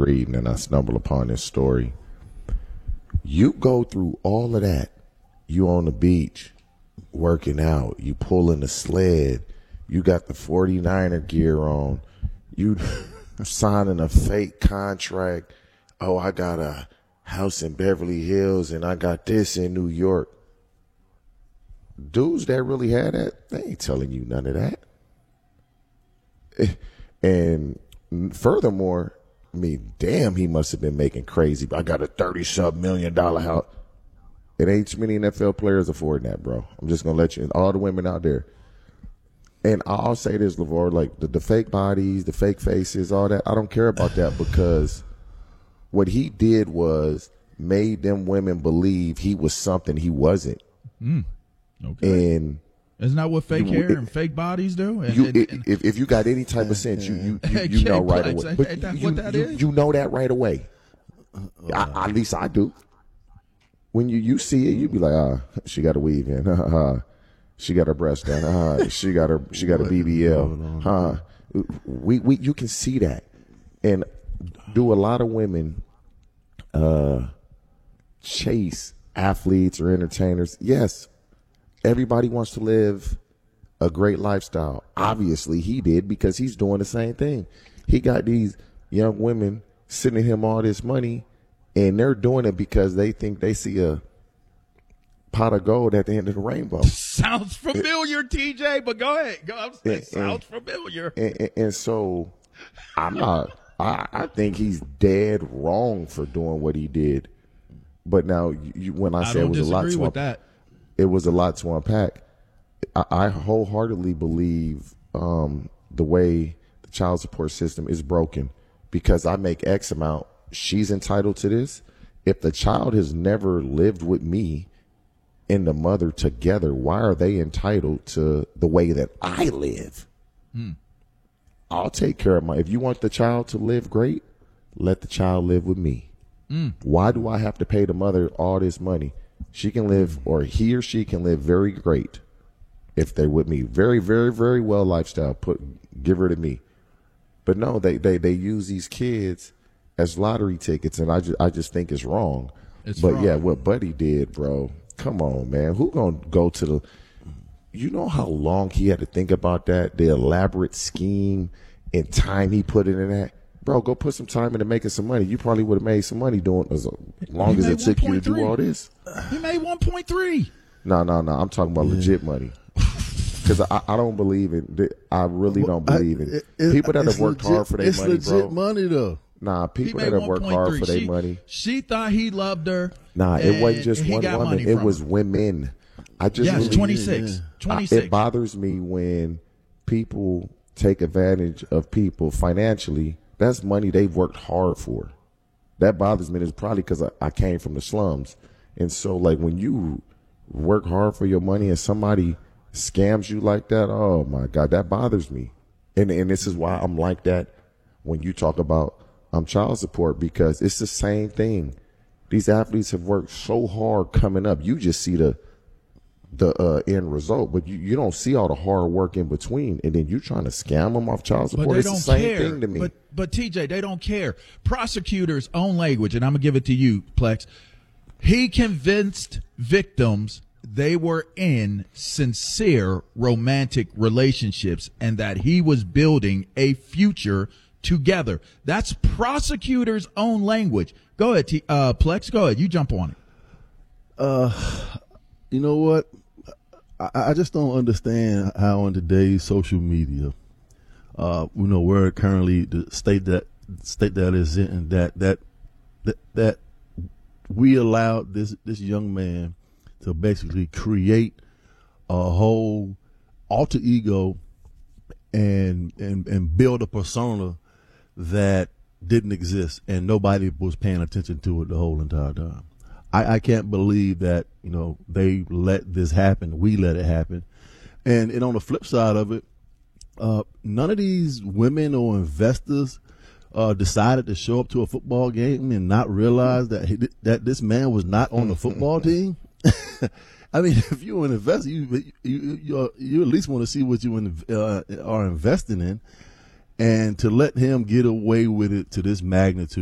reading and I stumbled upon this story. You go through all of that. You on the beach working out. You pulling the sled. You got the 49er gear on. You signing a fake contract. Oh, I got a house in Beverly Hills and I got this in New York. Dudes that really had that, they ain't telling you none of that. And furthermore, I mean, damn, he must have been making crazy. I got a $30-something million house. It ain't too many NFL players affording that, bro. I'm just going to let you, all the women out there. And I'll say this, LeVar, like the fake bodies, the fake faces, all that, I don't care about that because what he did was made them women believe he was something he wasn't. Okay. And isn't that what fake hair and fake bodies do? If you got any type of sense, you know right away. But ain't that what that is? You know that right away. At least I do. When you see it, you be like, she got a weave in. She got her breast done. She got a BBL. You can see that. And do a lot of women chase athletes or entertainers? Yes. Everybody wants to live a great lifestyle. Obviously, he did because he's doing the same thing. He got these young women sending him all this money, and they're doing it because they think they see a pot of gold at the end of the rainbow. Sounds familiar, TJ, but go ahead. Sounds familiar. And so I'm not – I think he's dead wrong for doing what he did. But now when I said it was a lot to unpack, it was a lot to unpack. I wholeheartedly believe the way the child support system is broken because I make X amount. She's entitled to this. If the child has never lived with me and the mother together, why are they entitled to the way that I live? I'll take care of if you want the child to live great, let the child live with me. Why do I have to pay the mother all this money? She can live, or he or she can live very great if they're with me. Very, very, very well lifestyle. Give her to me. But no, they use these kids as lottery tickets, and I just think it's wrong. But yeah, what Buddy did, bro. Come on, man. Who gonna go to the? You know how long he had to think about that, the elaborate scheme and time he put in that. Bro, go put some time into making some money. You probably would have made some money doing as long as it took you to do all this. He made 1.3. No. I'm talking about legit money. Because I don't believe it. I really don't believe it. People that have worked hard for their money, bro. It's legit money, though. Nah, people that have worked hard for their money. She thought he loved her. Nah, it wasn't just one woman. It was women. Yes, 26. 26. It bothers me when people take advantage of people financially. That's money they've worked hard for. That bothers me. It's probably because I came from the slums. And so, like, when you work hard for your money and somebody scams you like that, oh, my God, that bothers me. And this is why I'm like that when you talk about child support, because it's the same thing. These athletes have worked so hard coming up. You just see the end result, but you don't see all the hard work in between, and then you trying to scam them off child support. It's the same thing to me. But TJ, they don't care. Prosecutors' own language, and I'm gonna give it to you, Plex. He convinced victims they were in sincere romantic relationships and that he was building a future together. That's prosecutors' own language. Go ahead, Plex. Go ahead. You jump on it. You know what? I just don't understand how in today's social media, we're currently the state that is in, that we allowed this young man to basically create a whole alter ego and build a persona that didn't exist, and nobody was paying attention to it the whole entire time. I can't believe that, they let this happen. We let it happen. And on the flip side of it, none of these women or investors decided to show up to a football game and not realize that this man was not on the football team. I mean, if you're an investor, you at least want to see what you are investing in. And to let him get away with it to this magnitude,